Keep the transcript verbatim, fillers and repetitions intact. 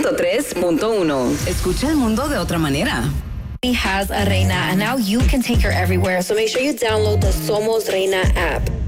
ciento tres punto uno. Escucha el mundo de otra manera. Has a Reina, and now you can take her everywhere. So make sure you download the Somos Reina app.